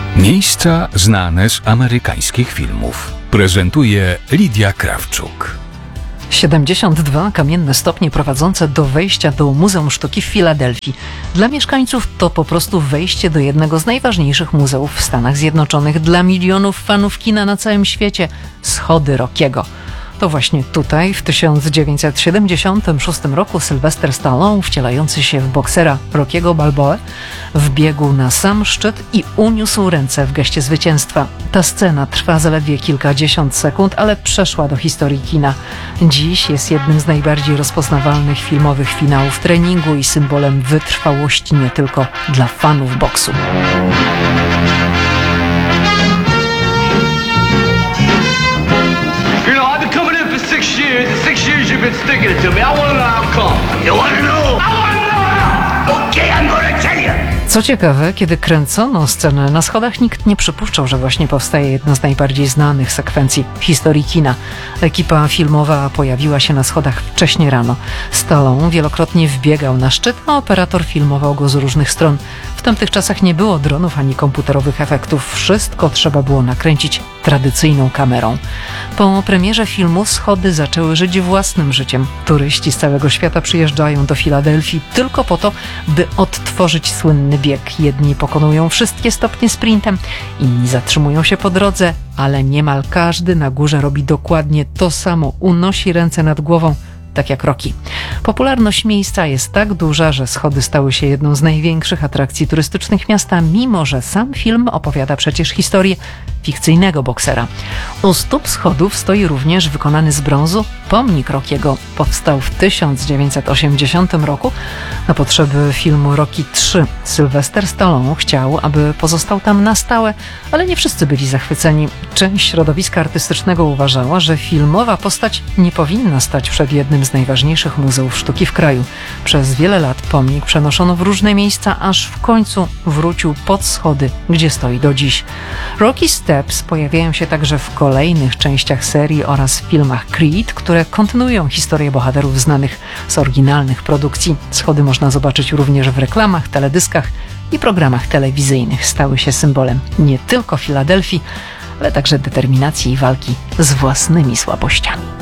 Miejsca znane z amerykańskich filmów. Prezentuje Lidia Krawczuk. 72 kamienne stopnie prowadzące do wejścia do Muzeum Sztuki w Filadelfii. Dla mieszkańców to po prostu wejście do jednego z najważniejszych muzeów w Stanach Zjednoczonych. Dla milionów fanów kina na całym świecie schody Rockiego. To właśnie tutaj w 1976 roku Sylvester Stallone, wcielający się w boksera Rockiego Balboę, wbiegł na sam szczyt i uniósł ręce w geście zwycięstwa. Ta scena trwa zaledwie kilkadziesiąt sekund, ale przeszła do historii kina. Dziś jest jednym z najbardziej rozpoznawalnych filmowych finałów treningu i symbolem wytrwałości nie tylko dla fanów boksu. The 6 years you've been sticking it to me. I want to know how come. You want to know? I want to know! Okay, I'm gonna tell you. Co ciekawe, kiedy kręcono scenę na schodach, nikt nie przypuszczał, że właśnie powstaje jedna z najbardziej znanych sekwencji w historii kina. Ekipa filmowa pojawiła się na schodach wcześnie rano. Stallone wielokrotnie wbiegał na szczyt, a operator filmował go z różnych stron. W tamtych czasach nie było dronów ani komputerowych efektów. Wszystko trzeba było nakręcić tradycyjną kamerą. Po premierze filmu schody zaczęły żyć własnym życiem. Turyści z całego świata przyjeżdżają do Filadelfii tylko po to, by odtworzyć słynny bieg. Jedni pokonują wszystkie stopnie sprintem, inni zatrzymują się po drodze, ale niemal każdy na górze robi dokładnie to samo. Unosi ręce nad głową, tak jak Rocky. Popularność miejsca jest tak duża, że schody stały się jedną z największych atrakcji turystycznych miasta, mimo że sam film opowiada przecież historię fikcyjnego boksera. U stóp schodów stoi również wykonany z brązu pomnik Rockiego. Powstał w 1980 roku na potrzeby filmu Rocky III. Sylvester Stallone chciał, aby pozostał tam na stałe, ale nie wszyscy byli zachwyceni. Część środowiska artystycznego uważała, że filmowa postać nie powinna stać przed jednym z najważniejszych muzeów sztuki w kraju. Przez wiele lat pomnik przenoszono w różne miejsca, aż w końcu wrócił pod schody, gdzie stoi do dziś. Rocky Steps pojawiają się także w kolejnych częściach serii oraz w filmach Creed, które kontynuują historię bohaterów znanych z oryginalnych produkcji. Schody można zobaczyć również w reklamach, teledyskach i programach telewizyjnych. Stały się symbolem nie tylko Filadelfii, ale także determinacji i walki z własnymi słabościami.